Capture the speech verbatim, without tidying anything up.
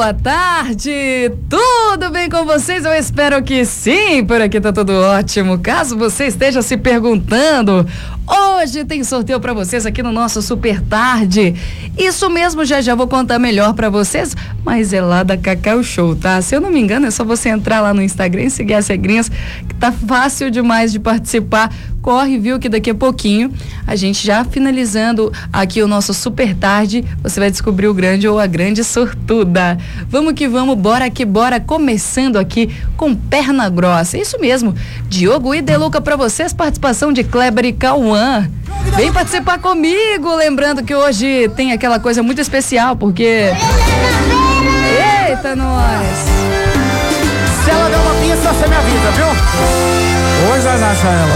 boa tarde! Tudo bem com vocês? Eu espero que sim, por aqui tá tudo ótimo. Caso você esteja se perguntando, hoje tem sorteio pra vocês aqui no nosso Super Tarde. Isso mesmo, já já vou contar melhor pra vocês, mas é lá da Cacau Show, tá? Se eu não me engano, é só você entrar lá no Instagram e seguir as regrinhas, que tá fácil demais de participar. Corre, viu, que daqui a pouquinho, a gente já finalizando aqui o nosso Super Tarde, você vai descobrir o grande ou a grande sortuda. Vamos que vamos, bora que bora, começando aqui com perna grossa. Isso mesmo, Diogo e Deluca pra vocês, participação de Kleber e Cauã. Vem participar comigo, lembrando que hoje tem aquela coisa muito especial, porque... Eita, nós! Se ela der uma pinça, você me avisa, viu? Hoje nós achamos ela.